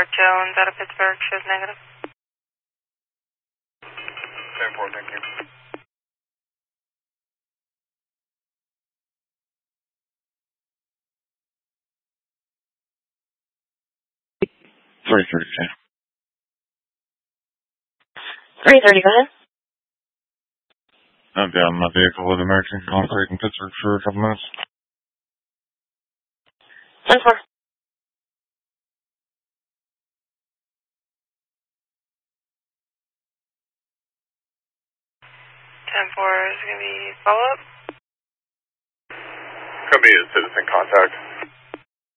Jones out of Pittsburgh shows negative. 10-4, thank you. $330. 330, go ahead. I'm down in my vehicle with American Concrete in Pittsburgh for a couple minutes. 10-4. 10-4 is going to be follow-up. Could be a citizen contact.